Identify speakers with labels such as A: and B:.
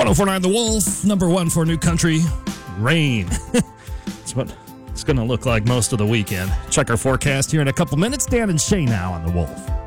A: 1049 The Wolf, number one for new country, rain. That's what it's going to look like most of the weekend. Check our forecast here in a couple minutes. Dan and Shay now on The Wolf.